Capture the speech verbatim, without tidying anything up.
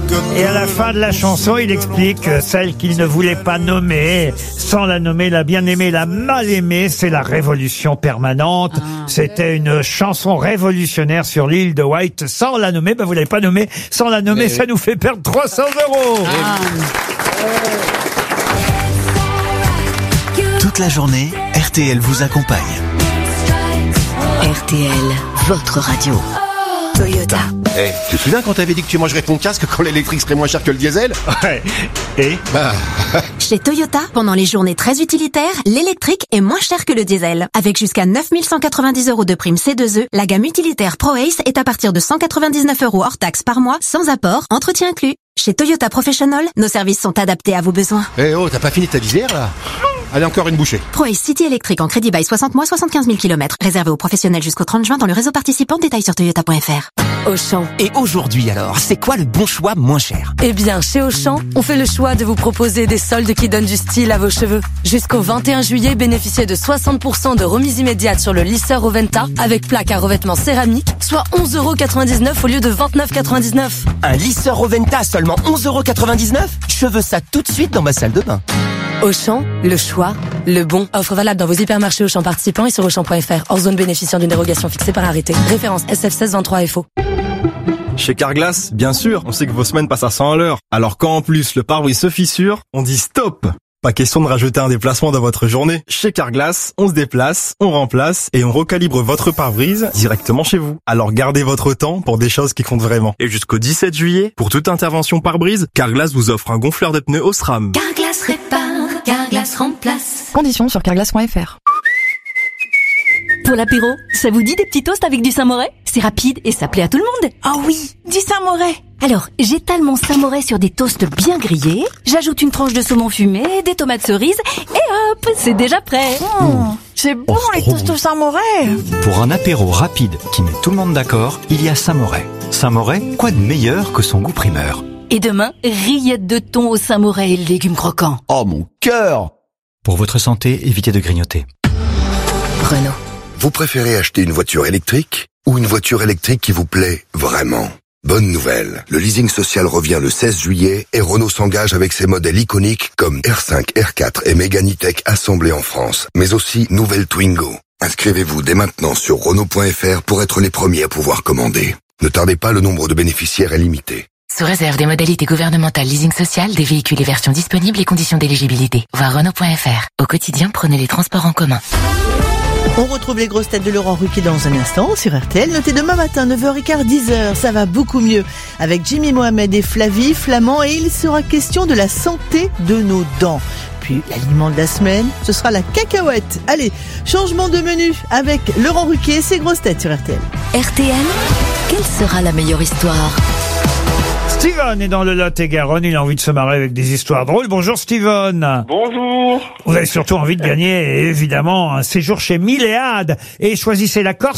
Et à la fin de la chanson, il explique que celle qu'il ne voulait pas nommer, sans la nommer, la bien-aimée, la mal-aimée, c'est la révolution permanente. Ah, C'était une chanson révolutionnaire sur l'île de White, sans la nommer. Ben, vous l'avez pas nommée. Sans la nommer, ça nous fait perdre trois cents euros. Ah. Toute la journée, R T L vous accompagne. R T L, votre radio. Toyota. Eh, hey, tu te souviens quand t'avais dit que tu mangerais ton casque quand l'électrique serait moins cher que le diesel? Ouais. Et bah... Chez Toyota, pendant les journées très utilitaires, l'électrique est moins cher que le diesel. Avec jusqu'à neuf mille cent quatre-vingt-dix euros de prime C deux E, la gamme utilitaire ProAce est à partir de cent quatre-vingt-dix-neuf euros hors taxe par mois, sans apport, entretien inclus. Chez Toyota Professional, nos services sont adaptés à vos besoins. Eh hey, oh, t'as pas fini ta visière là? Allez, encore une bouchée. ProAce City électrique en crédit bail soixante mois, soixante-quinze mille kilomètres. Réservé aux professionnels jusqu'au trente juin dans le réseau participant. Détails sur toyota point f r. Auchan. Et aujourd'hui alors, c'est quoi le bon choix moins cher? Eh bien, chez Auchan, on fait le choix de vous proposer des soldes qui donnent du style à vos cheveux. Jusqu'au vingt et un juillet, bénéficiez de soixante pour cent de remise immédiate sur le lisseur Oventa avec plaque à revêtement céramique, soit onze euros quatre-vingt-dix-neuf au lieu de vingt-neuf euros quatre-vingt-dix-neuf. Un lisseur Oventa seulement onze euros quatre-vingt-dix-neuf? Je veux ça tout de suite dans ma salle de bain. Auchan, le choix, le bon. Offre valable dans vos hypermarchés Auchan participants et sur auchan point f r. Hors zone bénéficiant d'une dérogation fixée par arrêté. Référence S F seize vingt-trois F O. Chez Carglass, bien sûr, on sait que vos semaines passent à cent à l'heure. Alors quand en plus le pare-brise se fissure, on dit stop. Pas question de rajouter un déplacement dans votre journée. Chez Carglass, on se déplace, on remplace et on recalibre votre pare-brise directement chez vous. Alors gardez votre temps pour des choses qui comptent vraiment. Et jusqu'au dix-sept juillet, pour toute intervention pare-brise, Carglass vous offre un gonfleur de pneus Osram. Carglass répare, Carglass remplace. Conditions sur carglass point f r. Pour l'apéro, ça vous dit des petits toasts avec du Saint-Moret? C'est rapide et ça plaît à tout le monde. Ah oh oui, du Saint-Moret. Alors, j'étale mon Saint-Moret sur des toasts bien grillés, j'ajoute une tranche de saumon fumé, des tomates cerises, et hop, c'est déjà prêt. Mmh, c'est bon oh, les toasts au Saint-Moret. Pour un apéro rapide qui met tout le monde d'accord, il y a Saint-Moret. Saint-Moret, quoi de meilleur que son goût primeur? Et demain, rillettes de thon au Saint-Moret et légumes croquants. Oh mon cœur! Pour votre santé, évitez de grignoter. Renault. Vous préférez acheter une voiture électrique ou une voiture électrique qui vous plaît vraiment? Bonne nouvelle, le leasing social revient le seize juillet et Renault s'engage avec ses modèles iconiques comme R cinq, R quatre et Mégane E-Tech assemblés en France, mais aussi nouvelle Twingo. Inscrivez-vous dès maintenant sur renault point f r pour être les premiers à pouvoir commander. Ne tardez pas, le nombre de bénéficiaires est limité. Sous réserve des modalités gouvernementales leasing social, des véhicules et versions disponibles et conditions d'éligibilité. Voir renault point f r. Au quotidien, prenez les transports en commun. On retrouve les grosses têtes de Laurent Ruquier dans un instant sur R T L. Notez demain matin, neuf heures quinze, dix heures. Ça va beaucoup mieux avec Jimmy Mohamed et Flavie Flamand. Et il sera question de la santé de nos dents. Puis l'aliment de la semaine, ce sera la cacahuète. Allez, changement de menu avec Laurent Ruquier et ses grosses têtes sur R T L. R T L, quelle sera la meilleure histoire? Steven est dans le Lot-et-Garonne, il a envie de se marrer avec des histoires drôles. Bonjour Steven. Bonjour. Vous avez surtout envie de gagner, évidemment, un séjour chez Milléade. Et choisissez la Corse.